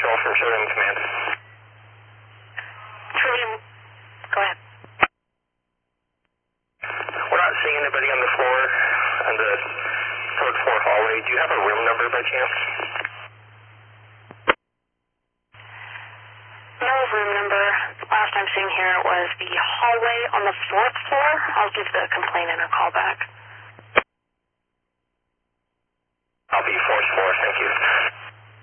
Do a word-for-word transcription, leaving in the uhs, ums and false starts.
Control from Showdown Command. Trojam, go ahead. We're not seeing anybody on the floor on the third floor hallway. Do you have a room number by chance? No room number. Last I'm seeing here was the hallway on the fourth floor. I'll give the complainant a call back. I'll be fourth floor, thank you.